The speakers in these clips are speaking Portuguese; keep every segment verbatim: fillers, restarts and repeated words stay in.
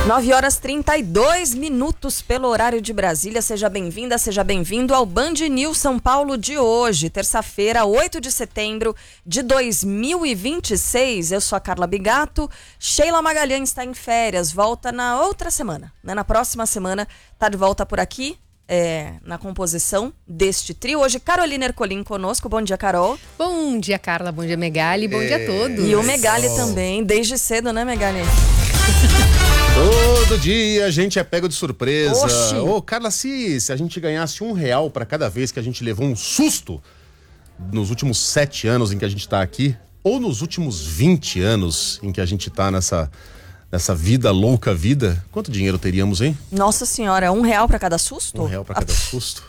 nove horas e trinta e dois minutos pelo horário de Brasília. Seja bem-vinda, seja bem-vindo ao Band News São Paulo de hoje, terça-feira, oito de setembro de dois mil e vinte e seis. Eu sou a Carla Bigato. Sheila Magalhães está em férias, volta na outra semana, né? Na próxima semana está de volta por aqui, é, na composição deste trio. Hoje, Carolina Ercolim conosco. Bom dia, Carol. Bom dia, Carla. Bom dia, Megali. Bom é... dia a todos. E o Megali oh. também, desde cedo, né, Megali? Todo dia a gente é pego de surpresa. Ô, oh, Carla, se, se a gente ganhasse um real para cada vez que a gente levou um susto nos últimos sete anos em que a gente tá aqui, ou nos últimos vinte anos em que a gente tá nessa, nessa vida, louca vida, quanto dinheiro teríamos, hein? Nossa senhora, um real para cada susto? Um real para cada susto?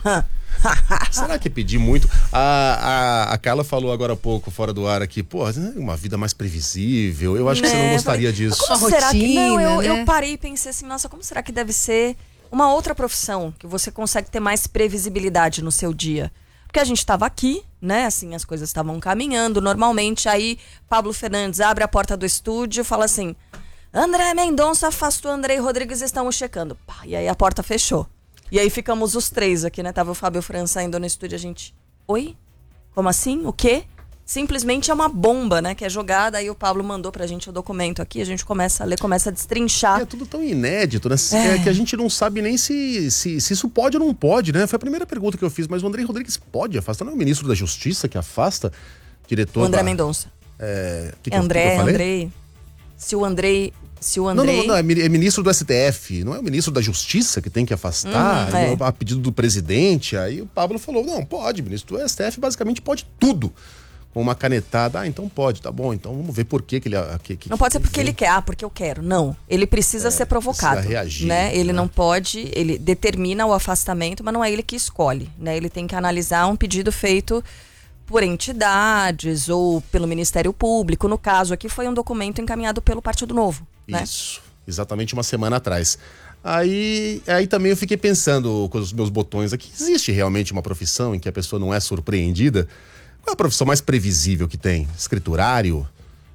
Será que pedir muito? A, a, a Carla falou agora há pouco, fora do ar aqui, pô, uma vida mais previsível. Eu acho que é, você não gostaria disso. Como Uma será rotina, que não? Eu, né? eu parei e pensei assim, nossa, como será que deve ser uma outra profissão que você consegue ter mais previsibilidade no seu dia? Porque a gente estava aqui, né? Assim, as coisas estavam caminhando normalmente. Aí Pablo Fernandes abre a porta do estúdio e fala assim: André Mendonça afastou Andrei Rodrigues, estamos checando. Pá, e aí a porta fechou. E aí ficamos os três aqui, né? Tava o Fábio França ainda no estúdio, a gente... Oi? Como assim? O quê? Simplesmente é uma bomba, né? Que é jogada, aí o Pablo mandou pra gente o documento aqui, a gente começa a ler, começa a destrinchar. E é tudo tão inédito, né? É. É que a gente não sabe nem se, se, se isso pode ou não pode, né? Foi a primeira pergunta que eu fiz, mas o Andrei Rodrigues pode afastar? Não é o ministro da Justiça que afasta? Diretor O André da... Mendonça. É... Que que André, eu, que eu falei? Andrei... Se o Andrei... Se o Andrei... Não, não, não, é ministro do S T F, não é o ministro da Justiça que tem que afastar, uhum, é. a pedido do presidente. Aí o Pablo falou, não, pode, ministro do S T F basicamente pode tudo. Com uma canetada, ah, então pode, tá bom, então vamos ver por que que ele... Que, que, não pode ser porque ele ele quer, ah, porque eu quero, não. Ele precisa é, ser provocado, precisa reagir, né? Ele né? não pode, ele determina o afastamento, mas não é ele que escolhe, né? Ele tem que analisar um pedido feito por entidades ou pelo Ministério Público. No caso aqui foi um documento encaminhado pelo Partido Novo. Né? Isso, exatamente uma semana atrás. Aí, aí também eu fiquei pensando com os meus botões aqui, existe realmente uma profissão em que a pessoa não é surpreendida? Qual é a profissão mais previsível que tem? Escriturário?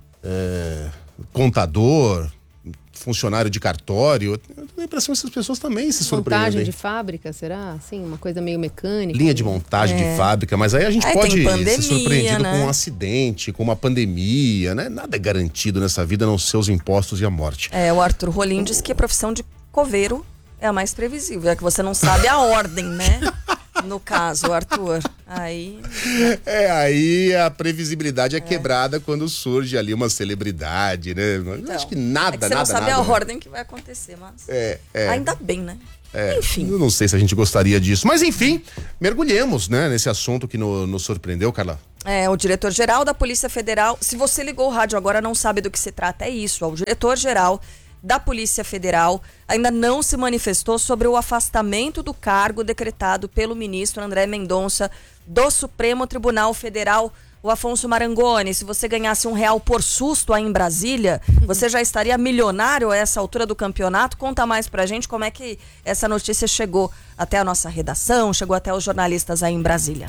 É, contador? Funcionário de cartório? Eu tenho a impressão que essas pessoas também se surpreendem. Montagem de fábrica, será? Sim, uma coisa meio mecânica. Linha de montagem é. de fábrica, mas aí a gente aí pode pandemia, ser surpreendido, né? Com um acidente, com uma pandemia, né? Nada é garantido nessa vida, a não ser os impostos e a morte. É, o Arthur Rolim diz que a profissão de coveiro é a mais previsível, é que você não sabe a ordem, né? No caso, Arthur, aí... É, aí a previsibilidade é, é quebrada quando surge ali uma celebridade, né? Então, acho que nada, é que você nada, não sabe nada, a né? ordem que vai acontecer, mas... É, é. Ainda bem, né? É, enfim. Eu não sei se a gente gostaria disso, mas enfim, mergulhemos, né, nesse assunto que no, nos surpreendeu, Carla. É, o diretor-geral da Polícia Federal, se você ligou o rádio agora não sabe do que se trata, é isso, o diretor-geral da Polícia Federal ainda não se manifestou sobre o afastamento do cargo decretado pelo ministro André Mendonça do Supremo Tribunal Federal. O Afonso Marangoni, se você ganhasse um real por susto aí em Brasília, você já estaria milionário a essa altura do campeonato? Conta mais pra gente como é que essa notícia chegou até a nossa redação, chegou até os jornalistas aí em Brasília.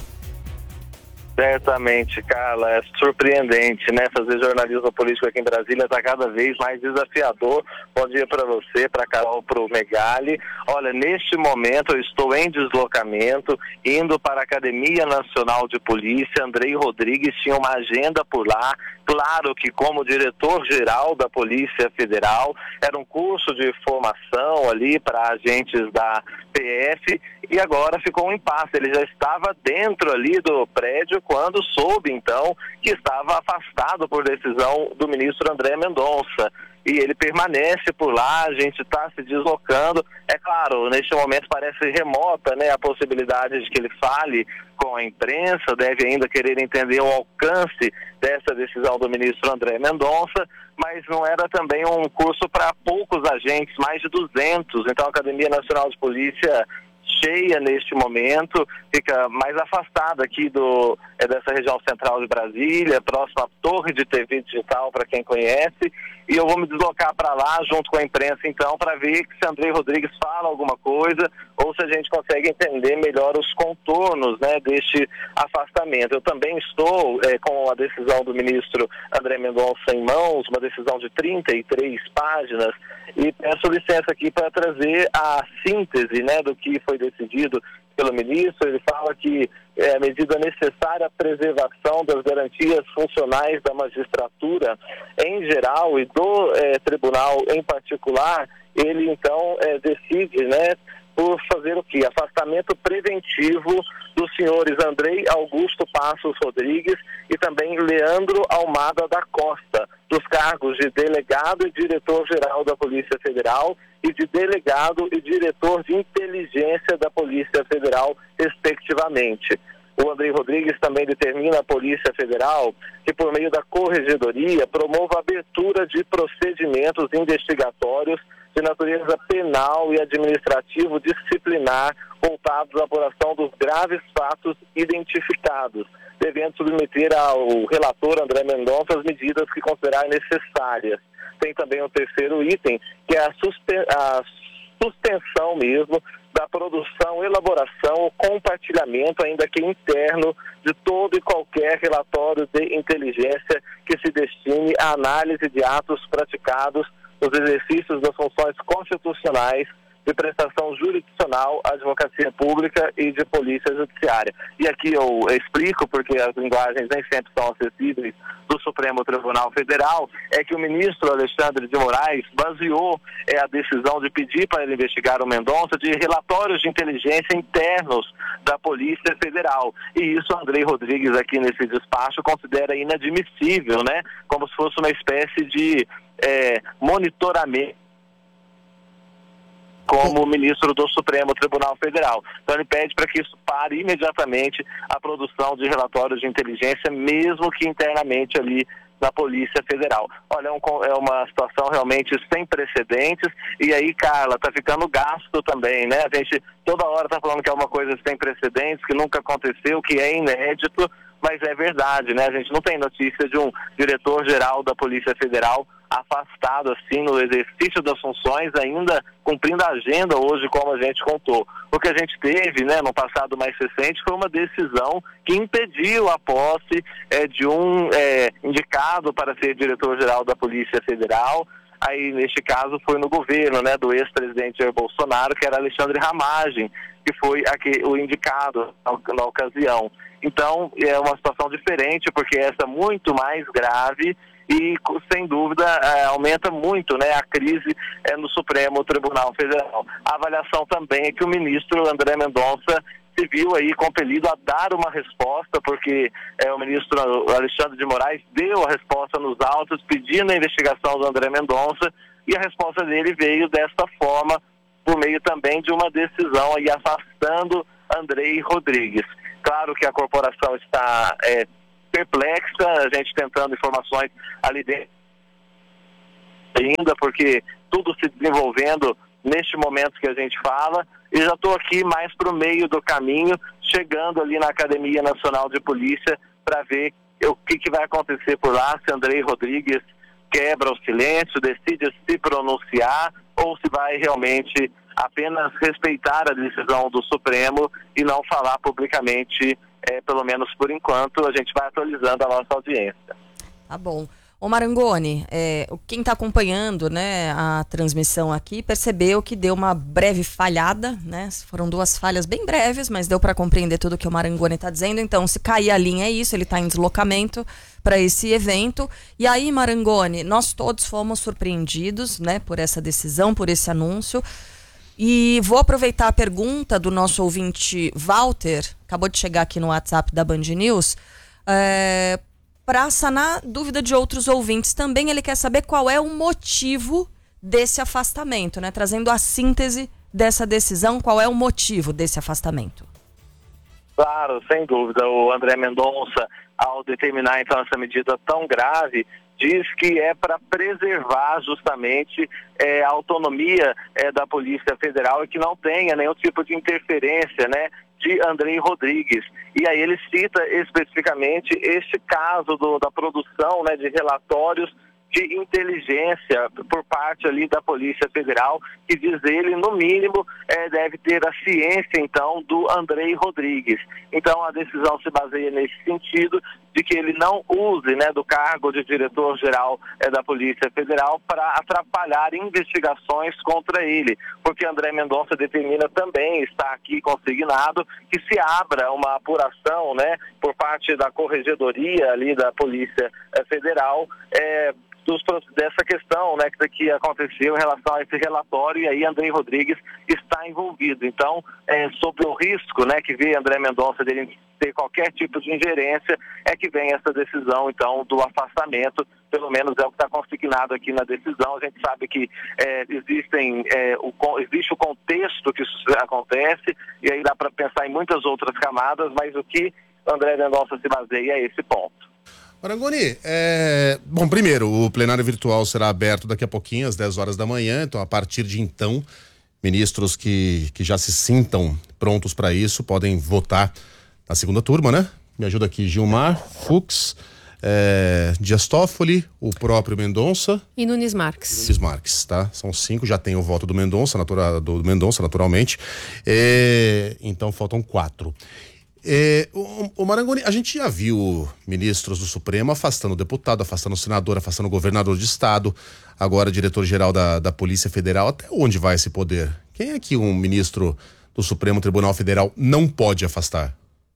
Certamente, Carla, é surpreendente, né? Fazer jornalismo político aqui em Brasília está cada vez mais desafiador. Bom dia para você, para Carol, para o Megali. Olha, neste momento eu estou em deslocamento, indo para a Academia Nacional de Polícia. Andrei Rodrigues tinha uma agenda por lá. Claro que como diretor-geral da Polícia Federal, era um curso de formação ali para agentes da P F e agora ficou um impasse. Ele já estava dentro ali do prédio quando soube, então, que estava afastado por decisão do ministro André Mendonça. E ele permanece por lá, a gente está se deslocando. É claro, neste momento parece remota, né, a possibilidade de que ele fale com a imprensa, deve ainda querer entender o alcance dessa decisão do ministro André Mendonça, mas não era também um curso para poucos agentes, mais de duzentos. Então a Academia Nacional de Polícia cheia neste momento, fica mais afastada aqui do, é, dessa região central de Brasília, próxima à Torre de T V Digital, para quem conhece, e eu vou me deslocar para lá junto com a imprensa então, para ver se Andrei Rodrigues fala alguma coisa ou se a gente consegue entender melhor os contornos, né, deste afastamento. Eu também estou é, com a decisão do ministro André Mendonça em mãos, uma decisão de trinta e três páginas, e peço licença aqui para trazer a síntese, né, do que foi decidido pelo ministro. Ele fala que é a medida necessária à preservação das garantias funcionais da magistratura em geral e do é, tribunal em particular. Ele então é, decide, né, por fazer o quê? Afastamento preventivo dos senhores Andrei Augusto Passos Rodrigues e também Leandro Almada da Costa, dos cargos de delegado e diretor-geral da Polícia Federal e de delegado e diretor de inteligência da Polícia Federal, respectivamente. O Andrei Rodrigues também determina à Polícia Federal que, por meio da Corregedoria, promova a abertura de procedimentos investigatórios de natureza penal e administrativo disciplinar voltados à apuração dos graves fatos identificados, devendo submeter ao relator André Mendonça as medidas que considerar necessárias. Tem também o terceiro item, que é a, suspe- a suspensão mesmo da produção, elaboração ou compartilhamento, ainda que interno, de todo e qualquer relatório de inteligência que se destine à análise de atos praticados nos exercícios das funções constitucionais de prestação jurisdicional, advocacia pública e de polícia judiciária. E aqui eu explico, porque as linguagens nem sempre são acessíveis, do Supremo Tribunal Federal, é que o ministro Alexandre de Moraes baseou é, a decisão de pedir para ele investigar o Mendonça de relatórios de inteligência internos da Polícia Federal. E isso Andrei Rodrigues aqui nesse despacho considera inadmissível, né? Como se fosse uma espécie de é, monitoramento como ministro do Supremo Tribunal Federal. Então ele pede para que isso pare imediatamente a produção de relatórios de inteligência, mesmo que internamente ali na Polícia Federal. Olha, é, um, é uma situação realmente sem precedentes, e aí, Carla, tá ficando gasto também, né? A gente toda hora tá falando que é uma coisa sem precedentes, que nunca aconteceu, que é inédito, mas é verdade, né? A gente não tem notícia de um diretor-geral da Polícia Federal afastado assim no exercício das funções, ainda cumprindo a agenda hoje, como a gente contou. O que a gente teve, né, no passado mais recente, foi uma decisão que impediu a posse é, de um é, indicado para ser diretor-geral da Polícia Federal. Aí, neste caso, foi no governo, né, do ex-presidente Jair Bolsonaro, que era Alexandre Ramagem, que foi aqui, o indicado na, na ocasião. Então, é uma situação diferente, porque essa é muito mais grave e, sem dúvida, é, aumenta muito, né, a crise é, no Supremo Tribunal Federal. A avaliação também é que o ministro André Mendonça se viu aí compelido a dar uma resposta, porque é, o ministro Alexandre de Moraes deu a resposta nos autos, pedindo a investigação do André Mendonça, e a resposta dele veio desta forma, por meio também de uma decisão aí afastando Andrei Rodrigues. Claro que a corporação está é, perplexa, a gente tentando informações ali dentro ainda, porque tudo se desenvolvendo neste momento que a gente fala, e já estou aqui mais para o meio do caminho, chegando ali na Academia Nacional de Polícia para ver o que, que vai acontecer por lá, se Andrei Rodrigues quebra o silêncio, decide se pronunciar, ou se vai realmente apenas respeitar a decisão do Supremo e não falar publicamente, é, pelo menos por enquanto. A gente vai atualizando a nossa audiência. Tá bom. Ô Marangoni, é, quem está acompanhando, né, a transmissão aqui percebeu que deu uma breve falhada, né? Foram duas falhas bem breves, mas deu para compreender tudo que o Marangoni está dizendo. Então, se cair a linha é isso, ele está em deslocamento para esse evento. E aí, Marangoni, nós todos fomos surpreendidos, né, por essa decisão, por esse anúncio. E vou aproveitar a pergunta do nosso ouvinte Walter, acabou de chegar aqui no WhatsApp da Band News, é, para sanar dúvida de outros ouvintes também. Ele quer saber qual é o motivo desse afastamento, né? Trazendo a síntese dessa decisão, qual é o motivo desse afastamento? Claro, sem dúvida. O André Mendonça, ao determinar então essa medida tão grave diz que é para preservar justamente é, a autonomia é, da Polícia Federal e que não tenha nenhum tipo de interferência, né, de Andrei Rodrigues. E aí ele cita especificamente este caso do, da produção, né, de relatórios de inteligência por parte ali da Polícia Federal, que diz ele, no mínimo, é, deve ter a ciência, então, do Andrei Rodrigues. Então, a decisão se baseia nesse sentido de que ele não use, né, do cargo de diretor-geral é, da Polícia Federal para atrapalhar investigações contra ele, porque André Mendonça determina também, está aqui consignado, que se abra uma apuração, né, por parte da Corregedoria ali da Polícia é, Federal, é, Dos, dessa questão, né, que aconteceu em relação a esse relatório, e aí Andrei Rodrigues está envolvido. Então, é, sobre o risco, né, que vê André Mendonça dele ter qualquer tipo de ingerência, é que vem essa decisão, então, do afastamento, pelo menos é o que está consignado aqui na decisão. A gente sabe que é, existem, é, o, existe o contexto que isso acontece, e aí dá para pensar em muitas outras camadas, mas o que André Mendonça se baseia é esse ponto. Marangoni, é... bom, primeiro, o plenário virtual será aberto daqui a pouquinho, às dez horas da manhã, então a partir de então, ministros que, que já se sintam prontos para isso podem votar na segunda turma, né? Me ajuda aqui, Gilmar, Fux, é... Dias Toffoli, o próprio Mendonça e Nunes Marques. Nunes Marques, tá? São cinco, já tem o voto do Mendonça, natura... do Mendonça, naturalmente, é... então faltam quatro. É, o, o Marangoni, a gente já viu ministros do Supremo afastando o deputado, afastando o senador, afastando o governador de estado, agora diretor-geral da, da Polícia Federal. Até onde vai esse poder? Quem é que um ministro do Supremo Tribunal Federal não pode afastar?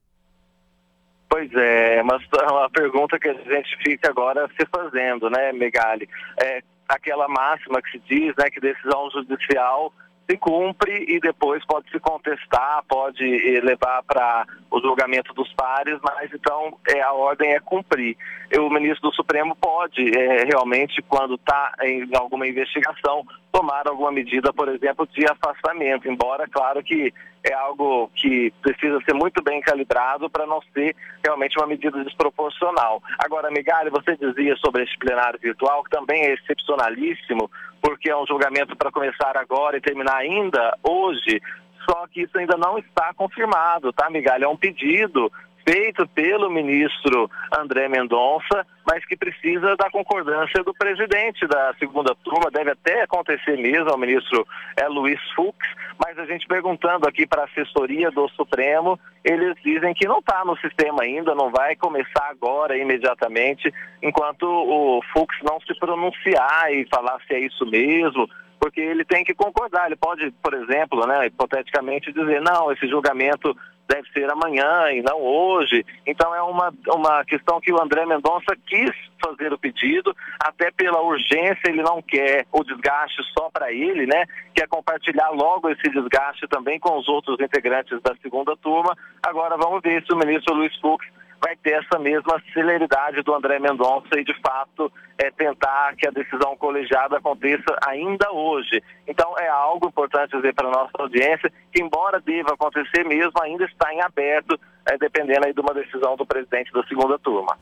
Pois é, mas é uma pergunta que a gente fica agora se fazendo, né, Megali? É aquela máxima que se diz, né, que decisão judicial se cumpre e depois pode se contestar, pode levar para o julgamento dos pares, mas então é, a ordem é cumprir. E o ministro do Supremo pode é, realmente, quando está em alguma investigação, tomar alguma medida, por exemplo, de afastamento, embora, claro que é algo que precisa ser muito bem calibrado para não ser realmente uma medida desproporcional. Agora, Megali, você dizia sobre este plenário virtual, que também é excepcionalíssimo, porque é um julgamento para começar agora e terminar ainda hoje, só que isso ainda não está confirmado, tá, Megali? É um pedido feito pelo ministro André Mendonça, mas que precisa da concordância do presidente da segunda turma, deve até acontecer mesmo, o ministro é, Luiz Fux, mas a gente perguntando aqui para a assessoria do Supremo, eles dizem que não está no sistema ainda, não vai começar agora imediatamente, enquanto o Fux não se pronunciar e falar se é isso mesmo, porque ele tem que concordar, ele pode, por exemplo, né, hipoteticamente dizer, não, esse julgamento deve ser amanhã e não hoje. Então é uma, uma questão que o André Mendonça quis fazer o pedido, até pela urgência, ele não quer o desgaste só para ele, né? Quer compartilhar logo esse desgaste também com os outros integrantes da segunda turma. Agora vamos ver se o ministro Luiz Fux vai ter essa mesma celeridade do André Mendonça e, de fato, é, tentar que a decisão colegiada aconteça ainda hoje. Então, é algo importante dizer para a nossa audiência que, embora deva acontecer mesmo, ainda está em aberto, é, dependendo aí de uma decisão do presidente da segunda turma.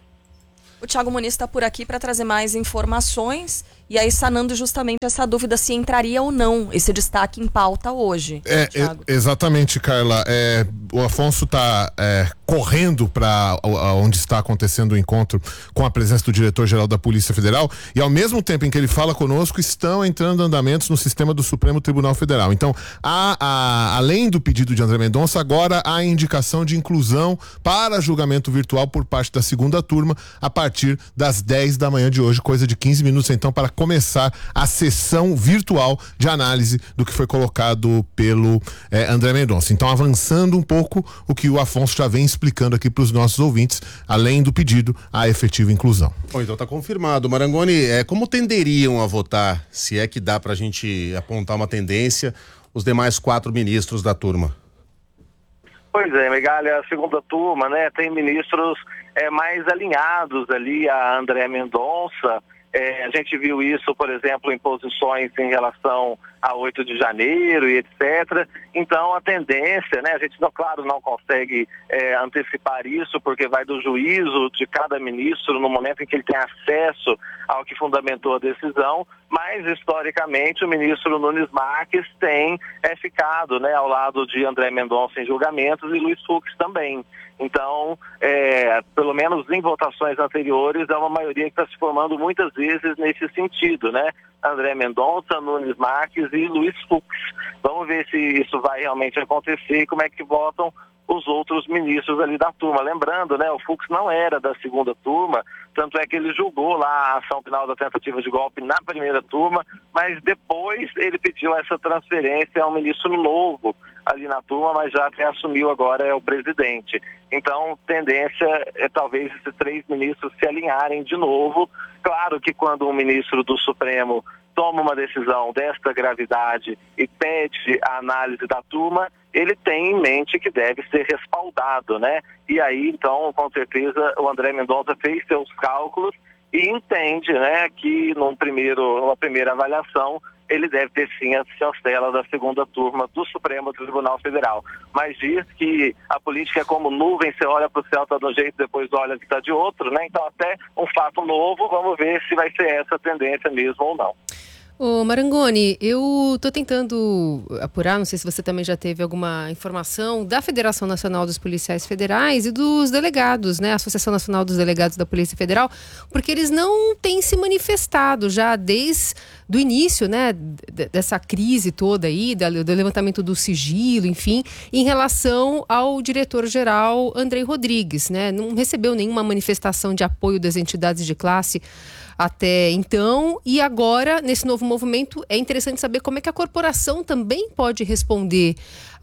O Thiago Muniz está por aqui para trazer mais informações e aí sanando justamente essa dúvida se entraria ou não esse destaque em pauta hoje. É, é exatamente, Carla. É, o Afonso está é, correndo para onde está acontecendo o encontro com a presença do diretor-geral da Polícia Federal e, ao mesmo tempo em que ele fala conosco, estão entrando andamentos no sistema do Supremo Tribunal Federal. Então, há, há, além do pedido de André Mendonça, agora há a indicação de inclusão para julgamento virtual por parte da segunda turma a partir das dez da manhã de hoje, coisa de quinze minutos então para começar a sessão virtual de análise do que foi colocado pelo eh, André Mendonça. Então, avançando um pouco o que o Afonso já vem explicando aqui para os nossos ouvintes, além do pedido, a efetiva inclusão. Bom, então tá confirmado. Marangoni, é, como tenderiam a votar, se é que dá pra gente apontar uma tendência, os demais quatro ministros da turma? Pois é, Megali, a segunda turma, né, tem ministros é, mais alinhados ali a André Mendonça, É, a gente viu isso, por exemplo, em posições em relação a oito de janeiro e etcétera. Então, a tendência, né, a gente, não, claro, não consegue é, antecipar isso, porque vai do juízo de cada ministro no momento em que ele tem acesso ao que fundamentou a decisão, mas, historicamente, o ministro Nunes Marques tem é, ficado, né, ao lado de André Mendonça em julgamentos e Luiz Fux também. Então, é, pelo menos em votações anteriores, é uma maioria que está se formando muitas vezes nesse sentido, né? André Mendonça, Nunes Marques e Luiz Fux. Vamos ver se isso vai realmente acontecer e como é que votam os outros ministros ali da turma. Lembrando, né, o Fux não era da segunda turma, tanto é que ele julgou lá a ação penal da tentativa de golpe na primeira turma, mas depois ele pediu essa transferência a um ministro novo ali na turma, mas já quem assumiu agora é o presidente. Então, tendência é talvez esses três ministros se alinharem de novo. Claro que quando um ministro do Supremo toma uma decisão desta gravidade e pede a análise da turma, ele tem em mente que deve ser respaldado, né? E aí, então, com certeza, o André Mendonça fez seus cálculos e entende, né, que num primeiro, numa primeira avaliação, ele deve ter sim a chancela da segunda turma do Supremo Tribunal Federal. Mas diz que a política é como nuvem, você olha para o céu, está de um jeito, depois olha que está de outro, né? Então, até um fato novo, vamos ver se vai ser essa tendência mesmo ou não. Ô Marangoni, eu estou tentando apurar, não sei se você também já teve alguma informação da Federação Nacional dos Policiais Federais e dos delegados, né? Associação Nacional dos Delegados da Polícia Federal, porque eles não têm se manifestado já desde o início, né, dessa crise toda aí, do levantamento do sigilo, enfim, em relação ao diretor-geral Andrei Rodrigues, né? Não recebeu nenhuma manifestação de apoio das entidades de classe até então, e agora, nesse novo movimento, é interessante saber como é que a corporação também pode responder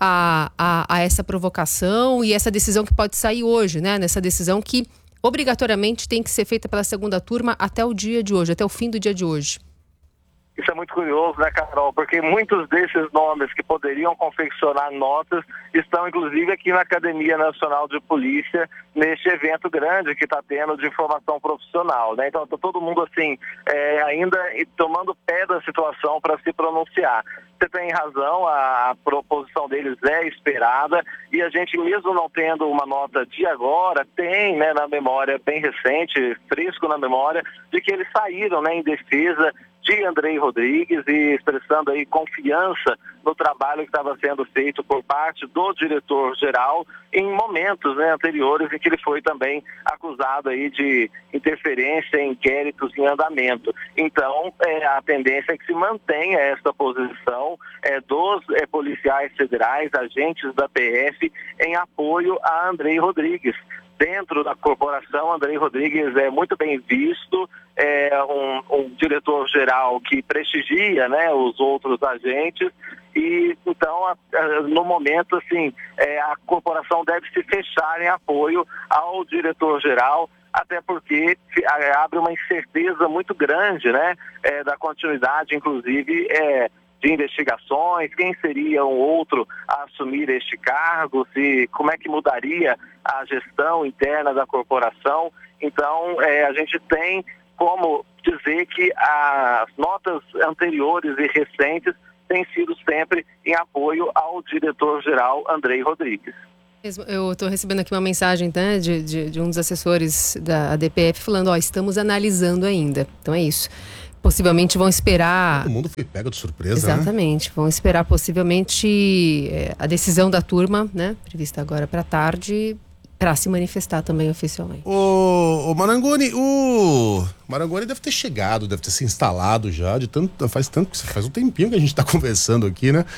a, a, a essa provocação e essa decisão que pode sair hoje, né? Nessa decisão que obrigatoriamente tem que ser feita pela segunda turma até o dia de hoje, até o fim do dia de hoje. Isso é muito curioso, né, Carol? Porque muitos desses nomes que poderiam confeccionar notas estão, inclusive, aqui na Academia Nacional de Polícia, neste evento grande que está tendo de formação profissional, né? Então, está todo mundo, assim, é, ainda tomando pé da situação para se pronunciar. Você tem razão, a proposição deles é esperada e a gente, mesmo não tendo uma nota de agora, tem, né, na memória bem recente, fresco na memória, de que eles saíram, né, em defesa de Andrei Rodrigues e expressando aí confiança no trabalho que estava sendo feito por parte do diretor-geral em momentos, né, anteriores em que ele foi também acusado aí de interferência em inquéritos em andamento. Então, é, a tendência é que se mantenha essa posição é, dos é, policiais federais, agentes da P F, em apoio a Andrei Rodrigues. Dentro da corporação, Andrei Rodrigues é muito bem visto, é um, um diretor-geral que prestigia, né, os outros agentes e, então, a, a, no momento, assim, é, a corporação deve se fechar em apoio ao diretor-geral, até porque abre uma incerteza muito grande, né, é, da continuidade, inclusive, é, de investigações, quem seria um outro a assumir este cargo, se, como é que mudaria a gestão interna da corporação. Então, é, a gente tem como dizer que as notas anteriores e recentes têm sido sempre em apoio ao diretor-geral Andrei Rodrigues. Eu estou recebendo aqui uma mensagem, né, de, de, de um dos assessores da A D P F falando, ó, estamos analisando ainda. Então é isso. Possivelmente vão esperar... Todo mundo foi pego de surpresa, Exatamente. Né? Vão esperar possivelmente é, a decisão da turma, né? Prevista agora para tarde, para se manifestar também oficialmente. O, o Marangoni, o Marangoni deve ter chegado, deve ter se instalado já, de tanto, faz tanto, faz um tempinho que a gente está conversando aqui, né?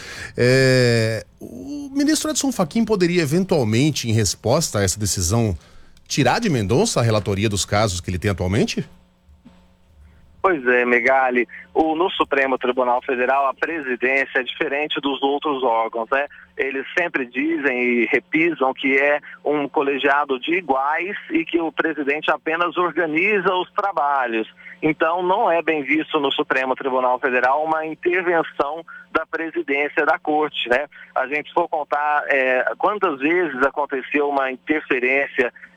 É, o ministro Edson Fachin poderia eventualmente, em resposta a essa decisão, tirar de Mendonça a relatoria dos casos que ele tem atualmente? Pois é, Megali, o, no Supremo Tribunal Federal a presidência é diferente dos outros órgãos, né? Eles sempre dizem e repisam que é um colegiado de iguais e que o presidente apenas organiza os trabalhos. Então não é bem visto no Supremo Tribunal Federal uma intervenção da presidência da corte, né? A gente for contar é, quantas vezes aconteceu uma interferência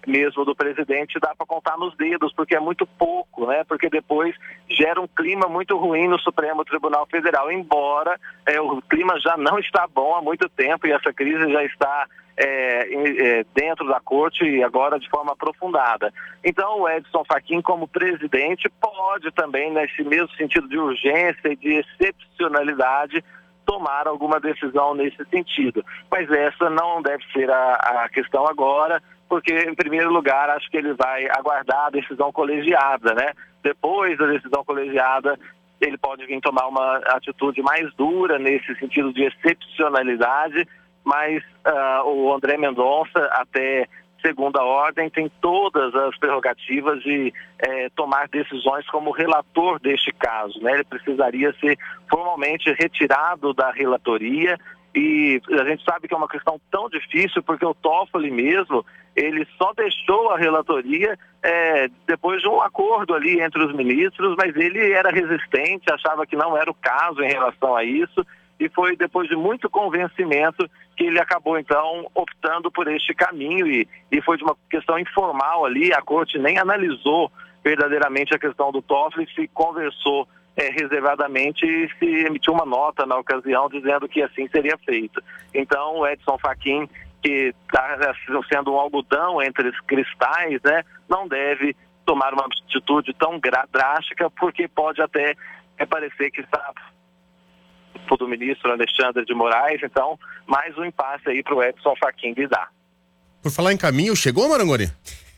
mesmo do presidente dá para contar nos dedos, porque é muito pouco, né? Porque depois gera um clima muito ruim no Supremo Tribunal Federal, embora é, o clima já não está bom há muito tempo e essa crise já está é, é, dentro da corte e agora de forma aprofundada. Então o Edson Fachin, como presidente, pode também, nesse mesmo sentido de urgência e de excepcionalidade, tomar alguma decisão nesse sentido. Mas essa não deve ser a, a questão agora, porque, em primeiro lugar, acho que ele vai aguardar a decisão colegiada, né? Depois da decisão colegiada, ele pode vir tomar uma atitude mais dura nesse sentido de excepcionalidade, mas uh, o André Mendonça, até segunda ordem, tem todas as prerrogativas de eh, tomar decisões como relator deste caso, né? Ele precisaria ser formalmente retirado da relatoria e a gente sabe que é uma questão tão difícil porque o Toffoli mesmo, ele só deixou a relatoria eh, depois de um acordo ali entre os ministros, mas ele era resistente, achava que não era o caso em relação a isso. E foi depois de muito convencimento que ele acabou, então, optando por este caminho e, e foi de uma questão informal ali, a corte nem analisou verdadeiramente a questão do Toffoli, se conversou é, reservadamente e se emitiu uma nota na ocasião dizendo que assim seria feito. Então, o Edson Fachin, que está sendo um algodão entre os cristais, né, não deve tomar uma atitude tão drástica, porque pode até é, parecer que está do ministro Alexandre de Moraes, então mais um impasse aí para o Edson Fachin lidar. Por falar em caminho, chegou, Marangoni?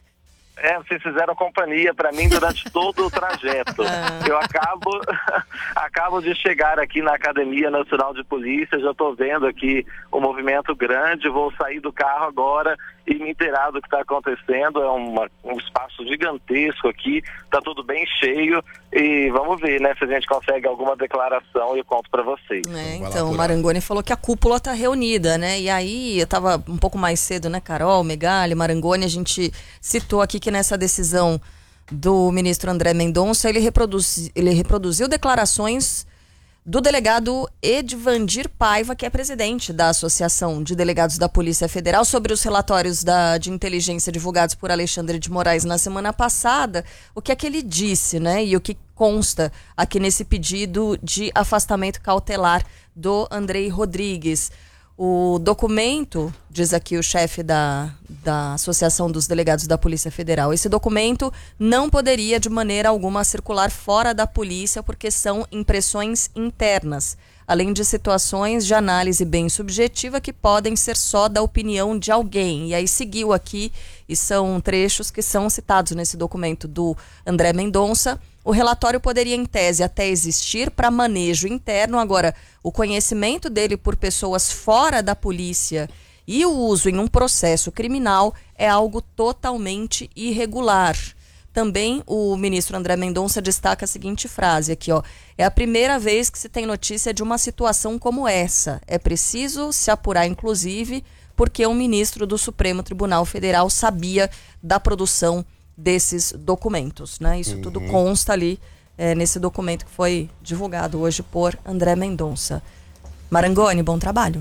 É, vocês fizeram companhia para mim durante todo o trajeto. Eu acabo, acabo de chegar aqui na Academia Nacional de Polícia, já estou vendo aqui um movimento grande, vou sair do carro agora e me inteirar do que está acontecendo. É uma, um espaço gigantesco aqui, está tudo bem cheio e vamos ver, né, se a gente consegue alguma declaração e eu conto para vocês. É, então, o Marangoni falou que a cúpula está reunida, né? E aí, eu estava um pouco mais cedo, né, Carol, Megali, Marangoni, a gente citou aqui que nessa decisão do ministro André Mendonça, ele, reproduz, ele reproduziu declarações do delegado Edvandir Paiva, que é presidente da Associação de Delegados da Polícia Federal, sobre os relatórios da, de inteligência divulgados por Alexandre de Moraes na semana passada. O que é que ele disse, né? E o que consta aqui nesse pedido de afastamento cautelar do Andrei Rodrigues. O documento, diz aqui o chefe da, da Associação dos Delegados da Polícia Federal, esse documento não poderia de maneira alguma circular fora da polícia porque são impressões internas, além de situações de análise bem subjetiva que podem ser só da opinião de alguém. E aí seguiu aqui, e são trechos que são citados nesse documento do André Mendonça. O relatório poderia, em tese, até existir para manejo interno. Agora, o conhecimento dele por pessoas fora da polícia e o uso em um processo criminal é algo totalmente irregular. Também o ministro André Mendonça destaca a seguinte frase aqui, ó. É a primeira vez que se tem notícia de uma situação como essa. É preciso se apurar, inclusive, porque um ministro do Supremo Tribunal Federal sabia da produção desses documentos, né? Isso uhum. tudo consta ali é, nesse documento que foi divulgado hoje por André Mendonça. Marangoni, bom trabalho.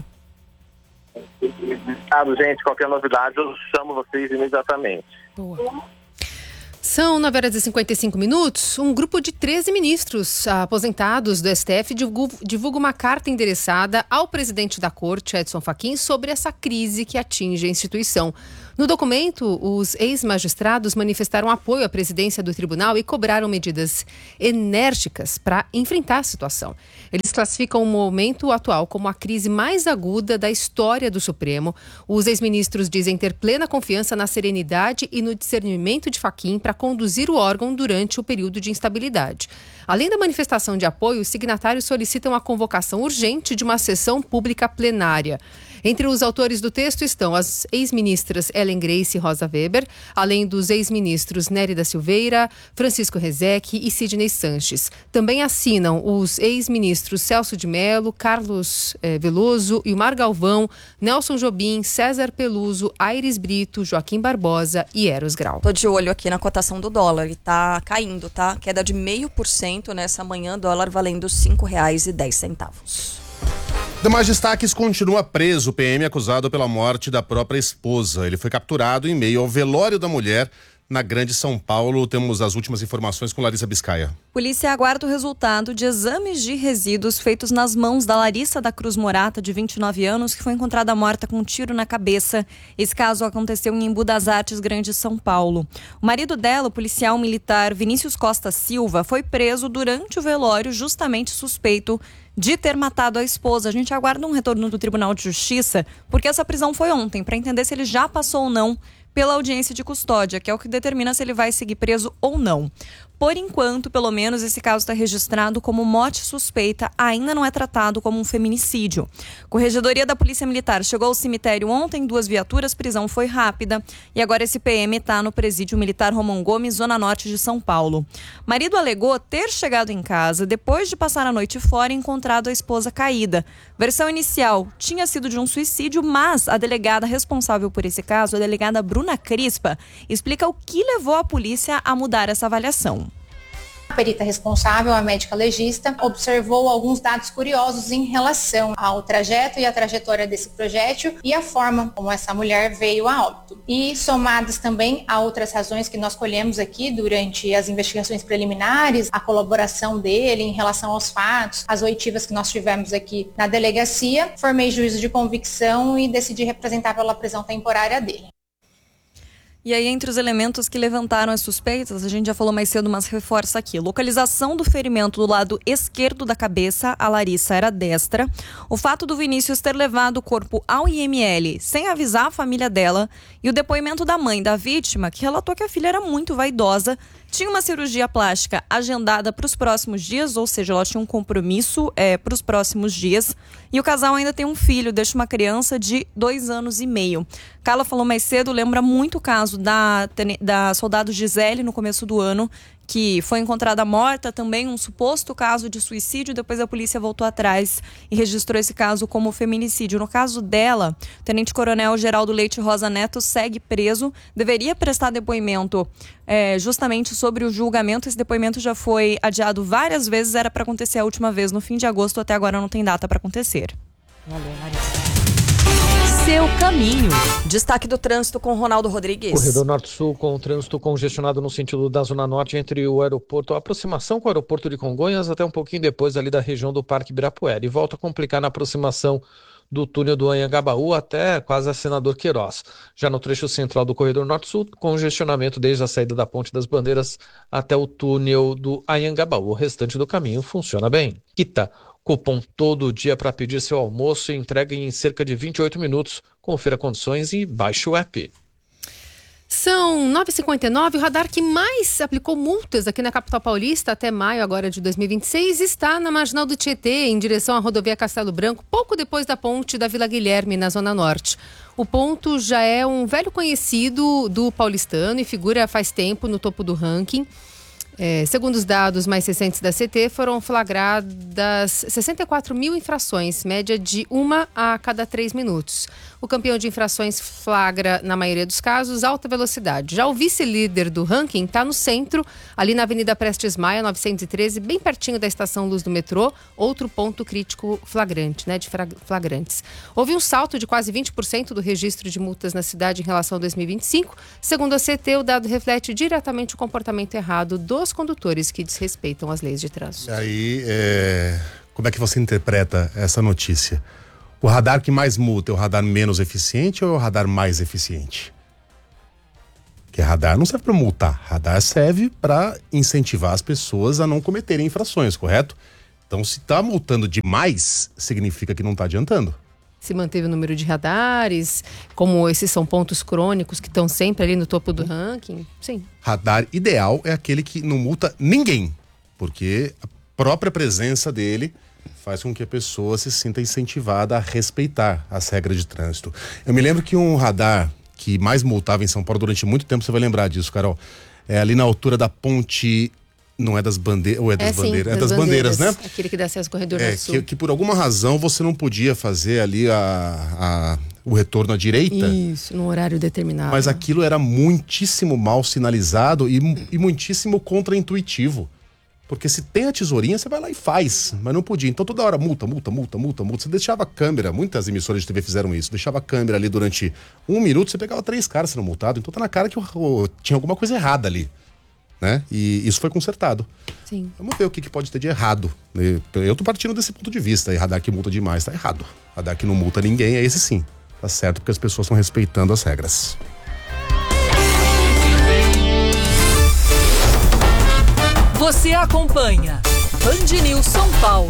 Obrigado, gente. Qualquer novidade, eu chamo vocês imediatamente. Boa. São nove horas e cinquenta e cinco minutos. Um grupo de treze ministros aposentados do S T F divulga uma carta endereçada ao presidente da corte, Edson Fachin, sobre essa crise que atinge a instituição. No documento, os ex-magistrados manifestaram apoio à presidência do tribunal e cobraram medidas enérgicas para enfrentar a situação. Eles classificam o momento atual como a crise mais aguda da história do Supremo. Os ex-ministros dizem ter plena confiança na serenidade e no discernimento de Fachin para conduzir o órgão durante o período de instabilidade. Além da manifestação de apoio, os signatários solicitam a convocação urgente de uma sessão pública plenária. Entre os autores do texto estão as ex-ministras Ellen Grace e Rosa Weber, além dos ex-ministros Nery da Silveira, Francisco Rezec e Sidney Sanches. Também assinam os ex-ministros Celso de Mello, Carlos eh, Veloso, Ilmar Galvão, Nelson Jobim, César Peluso, Aires Brito, Joaquim Barbosa e Eros Grau. Tô de olho aqui na cotação do dólar, ele tá caindo, tá? Queda de meio por cento nessa manhã, dólar valendo cinco reais e dez centavos. Demais destaques, continua preso o P M acusado pela morte da própria esposa. Ele foi capturado em meio ao velório da mulher na Grande São Paulo. Temos as últimas informações com Larissa Biscaia. Polícia aguarda o resultado de exames de resíduos feitos nas mãos da Larissa da Cruz Morata, de vinte e nove anos, que foi encontrada morta com um tiro na cabeça. Esse caso aconteceu em Embu das Artes, Grande São Paulo. O marido dela, o policial militar Vinícius Costa Silva, foi preso durante o velório, justamente suspeito de ter matado a esposa. A gente aguarda um retorno do Tribunal de Justiça, porque essa prisão foi ontem, para entender se ele já passou ou não pela audiência de custódia, que é o que determina se ele vai seguir preso ou não. Por enquanto, pelo menos, esse caso está registrado como morte suspeita, ainda não é tratado como um feminicídio. Corregedoria da Polícia Militar chegou ao cemitério ontem, duas viaturas, prisão foi rápida e agora esse P M está no presídio militar Romão Gomes, zona norte de São Paulo. Marido alegou ter chegado em casa depois de passar a noite fora e encontrado a esposa caída. Versão inicial tinha sido de um suicídio, mas a delegada responsável por esse caso, a delegada Bruna Crispa, explica o que levou a polícia a mudar essa avaliação. A perita responsável, a médica legista, observou alguns dados curiosos em relação ao trajeto e a trajetória desse projétil e a forma como essa mulher veio a óbito. E somadas também a outras razões que nós colhemos aqui durante as investigações preliminares, a colaboração dele em relação aos fatos, as oitivas que nós tivemos aqui na delegacia, formei juízo de convicção e decidi representar pela prisão temporária dele. E aí, entre os elementos que levantaram as suspeitas, a gente já falou mais cedo, mas reforça aqui. Localização do ferimento do lado esquerdo da cabeça, a Larissa era destra. O fato do Vinícius ter levado o corpo ao I M L sem avisar a família dela. E o depoimento da mãe da vítima, que relatou que a filha era muito vaidosa, tinha uma cirurgia plástica agendada para os próximos dias, ou seja, ela tinha um compromisso é, para os próximos dias. E o casal ainda tem um filho, deixa uma criança de dois anos e meio. Carla falou mais cedo, lembra muito o caso da, da soldado Gisele no começo do ano, que foi encontrada morta, também um suposto caso de suicídio. Depois a polícia voltou atrás e registrou esse caso como feminicídio. No caso dela, o tenente-coronel Geraldo Leite Rosa Neto segue preso, deveria prestar depoimento é, justamente sobre o julgamento. Esse depoimento já foi adiado várias vezes, era para acontecer a última vez no fim de agosto, até agora não tem data para acontecer. Valeu, Larissa. Seu caminho. Destaque do trânsito com Ronaldo Rodrigues. Corredor Norte-Sul com o trânsito congestionado no sentido da Zona Norte entre o aeroporto, a aproximação com o aeroporto de Congonhas até um pouquinho depois ali da região do Parque Ibirapuera. E volta a complicar na aproximação do túnel do Anhangabaú até quase a Senador Queiroz. Já no trecho central do Corredor Norte-Sul, congestionamento desde a saída da Ponte das Bandeiras até o túnel do Anhangabaú. O restante do caminho funciona bem. Quita. Cupom todo dia para pedir seu almoço e entrega em cerca de vinte e oito minutos. Confira condições e baixe o app. São nove e cinquenta e nove, o radar que mais aplicou multas aqui na capital paulista até maio agora de dois mil e vinte e seis está na Marginal do Tietê, em direção à rodovia Castelo Branco, pouco depois da ponte da Vila Guilherme, na Zona Norte. O ponto já é um velho conhecido do paulistano e figura faz tempo no topo do ranking. É, segundo os dados mais recentes da C T, foram flagradas sessenta e quatro mil infrações, média de uma a cada três minutos. O campeão de infrações flagra, na maioria dos casos, alta velocidade. Já o vice-líder do ranking está no centro, ali na Avenida Prestes Maia, novecentos e treze, bem pertinho da estação Luz do Metrô, outro ponto crítico flagrante, né, de flagrantes. Houve um salto de quase vinte por cento do registro de multas na cidade em relação a dois mil e vinte e cinco. Segundo a C T, o dado reflete diretamente o comportamento errado dos condutores que desrespeitam as leis de trânsito. E aí, é... como é que você interpreta essa notícia? O radar que mais multa é o radar menos eficiente ou é o radar mais eficiente? Porque radar não serve para multar, radar serve para incentivar as pessoas a não cometerem infrações, correto? Então, se está multando demais, significa que não está adiantando. Se manteve o número de radares, como esses são pontos crônicos que estão sempre ali no topo do ranking, sim. Radar ideal é aquele que não multa ninguém, porque a própria presença dele faz com que a pessoa se sinta incentivada a respeitar as regras de trânsito. Eu me lembro que um radar que mais multava em São Paulo durante muito tempo, você vai lembrar disso, Carol, é ali na altura da ponte... Não é das bandeiras, ou é das é, sim, bandeiras? Das é das bandeiras, bandeiras, né? Aquele que dá acesso ao corredor é, sul. Que, que por alguma razão você não podia fazer ali a, a, o retorno à direita. Isso, num horário determinado. Mas aquilo era muitíssimo mal sinalizado e, e muitíssimo contraintuitivo. Porque se tem a tesourinha, você vai lá e faz. Mas não podia. Então toda hora multa, multa, multa, multa, multa. Você deixava a câmera, muitas emissoras de T V fizeram isso, deixava a câmera ali durante um minuto, você pegava três caras sendo multado. Então tá na cara que oh, oh, tinha alguma coisa errada ali. Né? E isso foi consertado. Sim. Vamos ver o que, que pode ter de errado. Eu tô partindo desse ponto de vista. E radar que multa demais tá errado. Radar que não multa ninguém, é esse sim. Tá certo, porque as pessoas estão respeitando as regras. Você acompanha Band News São Paulo.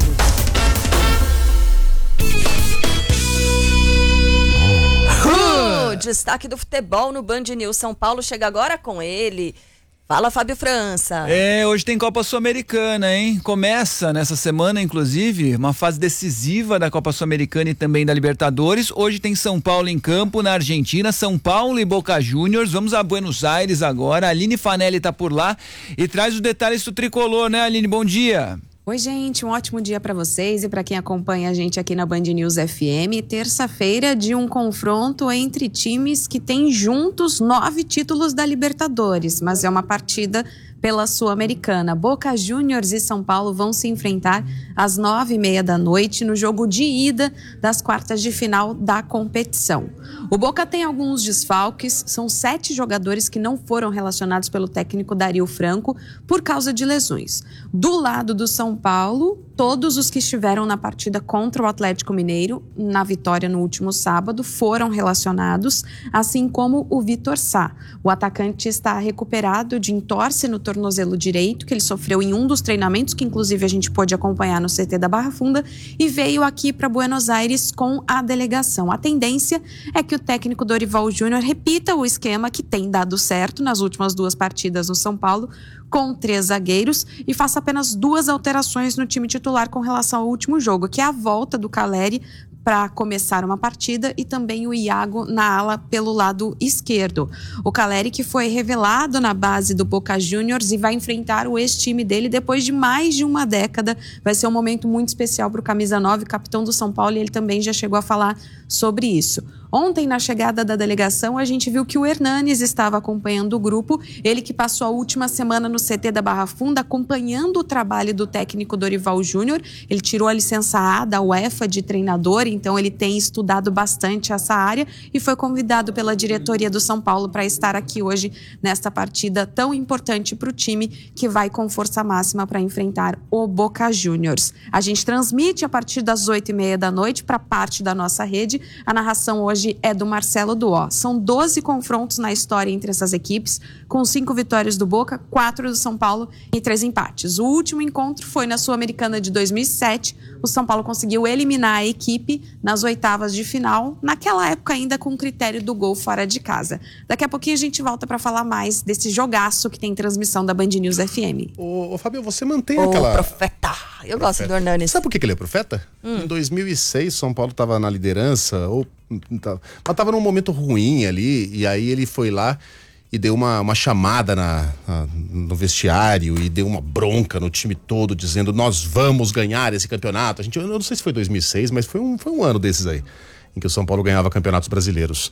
O destaque do futebol no Band News São Paulo chega agora com ele. Fala, Fábio França. É, hoje tem Copa Sul-Americana, hein? Começa nessa semana, inclusive, uma fase decisiva da Copa Sul-Americana e também da Libertadores. Hoje tem São Paulo em campo, na Argentina, São Paulo e Boca Juniors. Vamos a Buenos Aires agora. A Aline Fanelli tá por lá e traz os detalhes do tricolor, né, Aline? Bom dia. Oi, gente, um ótimo dia para vocês e para quem acompanha a gente aqui na Band News F M. Terça-feira de um confronto entre times que têm juntos nove títulos da Libertadores, mas é uma partida pela Sul-Americana. Boca Juniors e São Paulo vão se enfrentar às nove e meia da noite no jogo de ida das quartas de final da competição. O Boca tem alguns desfalques, são sete jogadores que não foram relacionados pelo técnico Dario Franco por causa de lesões. Do lado do São Paulo, todos os que estiveram na partida contra o Atlético Mineiro, na vitória no último sábado, foram relacionados, assim como o Vitor Sá. O atacante está recuperado de entorse no tornozelo direito, que ele sofreu em um dos treinamentos, que inclusive a gente pôde acompanhar no C T da Barra Funda, e veio aqui para Buenos Aires com a delegação. A tendência é que o técnico Dorival Júnior repita o esquema que tem dado certo nas últimas duas partidas no São Paulo, com três zagueiros, e faça apenas duas alterações no time titular com relação ao último jogo, que é a volta do Caleri para começar uma partida e também o Iago na ala pelo lado esquerdo. O Caleri, que foi revelado na base do Boca Juniors e vai enfrentar o ex-time dele depois de mais de uma década. Vai ser um momento muito especial para o camisa nove, capitão do São Paulo, e ele também já chegou a falar sobre isso. Ontem, na chegada da delegação, a gente viu que o Hernanes estava acompanhando o grupo, ele que passou a última semana no C T da Barra Funda acompanhando o trabalho do técnico Dorival Júnior. Ele tirou a licença A da UEFA de treinador, então ele tem estudado bastante essa área e foi convidado pela diretoria do São Paulo para estar aqui hoje nesta partida tão importante para o time, que vai com força máxima para enfrentar o Boca Juniors. A gente transmite a partir das oito e meia da noite para parte da nossa rede. A narração hoje é do Marcelo Duó. São doze confrontos na história entre essas equipes, com cinco vitórias do Boca, quatro do São Paulo e três empates. O último encontro foi na Sul-Americana de dois mil e sete. O São Paulo conseguiu eliminar a equipe nas oitavas de final, naquela época ainda com o critério do gol fora de casa. Daqui a pouquinho a gente volta para falar mais desse jogaço que tem transmissão da Band News F M. Ô, ô Fábio, você mantém Ô, aquela... profeta. Eu gosto profeta. do Hernanes. Sabe por que que ele é profeta? Hum. Em dois mil e seis, São Paulo estava na liderança, ou mas estava num momento ruim ali, e aí ele foi lá e deu uma, uma chamada na, na, no vestiário e deu uma bronca no time todo, dizendo: nós vamos ganhar esse campeonato. A gente, eu não sei se foi dois mil e seis, mas foi um, foi um ano desses aí, em que o São Paulo ganhava campeonatos brasileiros.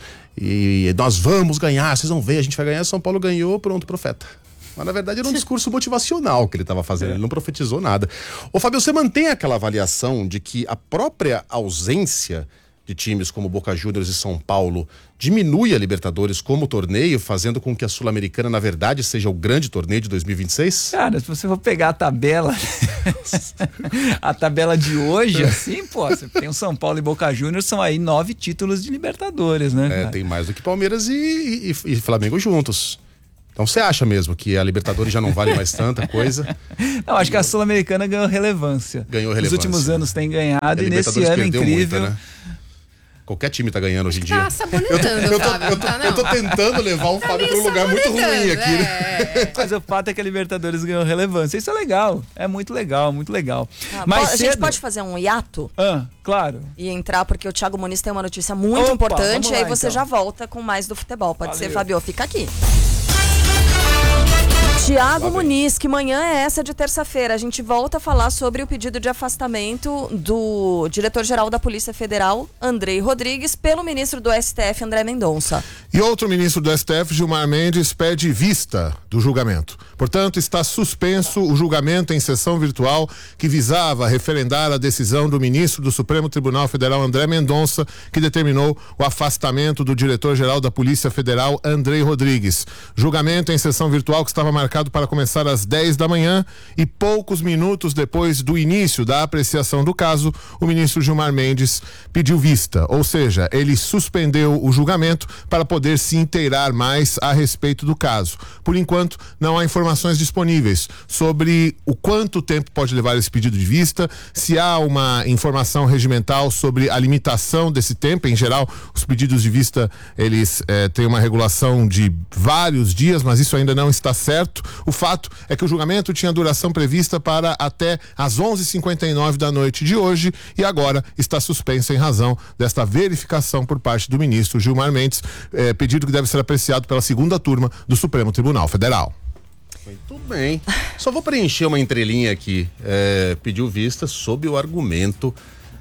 E nós vamos ganhar, vocês vão ver, a gente vai ganhar. São Paulo ganhou, pronto, profeta. Mas na verdade era um discurso motivacional que ele estava fazendo, ele não profetizou nada. Ô Fábio, você mantém aquela avaliação de que a própria ausência de times como Boca Juniors e São Paulo diminui a Libertadores como torneio, fazendo com que a Sul-Americana, na verdade, seja o grande torneio de dois mil e vinte e seis? Cara, se você for pegar a tabela, a tabela de hoje, assim, pô, você tem o São Paulo e Boca Juniors, são aí nove títulos de Libertadores, né? É, cara? Tem mais do que Palmeiras e, e, e Flamengo juntos. Então você acha mesmo que a Libertadores já não vale mais tanta coisa? Não, acho que a Sul-Americana ganhou relevância. Ganhou relevância. Nos últimos anos tem ganhado e, e nesse ano incrível... Muita, né? Qualquer time tá ganhando hoje em dia. Tá sabonetando, eu, tô, eu, tô, Fábio, eu, tô, tá, eu tô tentando levar o tá Fábio pra um lugar muito ruim aqui, né? É. Mas o fato é que a Libertadores ganhou relevância. Isso é legal. É muito legal, muito legal. Ah, Mas a cedo... gente pode fazer um hiato? Ah, claro. E entrar, porque o Thiago Muniz tem uma notícia muito Opa, importante. lá, Aí você então. já volta com mais do futebol. Pode Valeu. ser, Fábio? Fica aqui. Tiago Muniz, que manhã é essa de terça-feira? A gente volta a falar sobre o pedido de afastamento do diretor-geral da Polícia Federal, Andrei Rodrigues, pelo ministro do S T F, André Mendonça. E outro ministro do S T F, Gilmar Mendes, pede vista do julgamento. Portanto, está suspenso o julgamento em sessão virtual que visava referendar a decisão do ministro do Supremo Tribunal Federal, André Mendonça, que determinou o afastamento do diretor-geral da Polícia Federal, Andrei Rodrigues. Julgamento em sessão virtual que estava marcado para começar às dez da manhã e poucos minutos depois do início da apreciação do caso, o ministro Gilmar Mendes pediu vista, ou seja, ele suspendeu o julgamento para poder se inteirar mais a respeito do caso. Por enquanto, não há informações disponíveis sobre o quanto tempo pode levar esse pedido de vista, se há uma informação regimental sobre a limitação desse tempo. Em geral, os pedidos de vista, eles eh, têm uma regulação de vários dias, mas isso ainda não está certo. O fato é que o julgamento tinha duração prevista para até às onze e cinquenta e nove da noite de hoje e agora está suspenso em razão desta verificação por parte do ministro Gilmar Mendes, eh, pedido que deve ser apreciado pela segunda turma do Supremo Tribunal Federal. Muito bem. Só vou preencher uma entrelinha aqui. É, pediu vista sob o argumento